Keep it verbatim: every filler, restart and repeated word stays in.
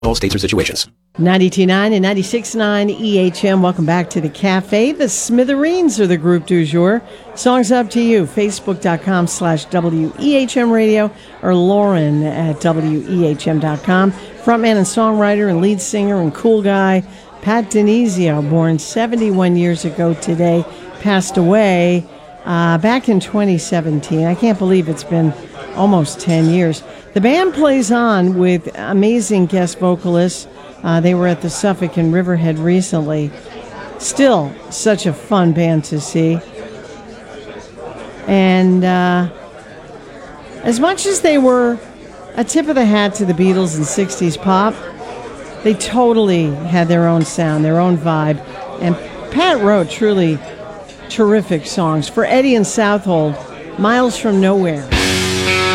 All states or situations. ninety-two point nine and ninety-six point nine E H M. Welcome back to the Cafe. The Smithereens are the group du jour. Song's up to you. Facebook.com slash W E H M radio or Lauren at W E H M dot com. Frontman and songwriter and lead singer and cool guy Pat Denizio, born seventy-one years ago today, passed away uh, back in twenty seventeen. I can't believe it's been almost ten years. The band plays on with amazing guest vocalists. Uh, they were at the Suffolk and Riverhead recently. Still such a fun band to see. And uh, as much as they were a tip of the hat to the Beatles and sixties pop, they totally had their own sound, their own vibe. And Pat wrote truly terrific songs. For Eddie and Southold, Miles from Nowhere.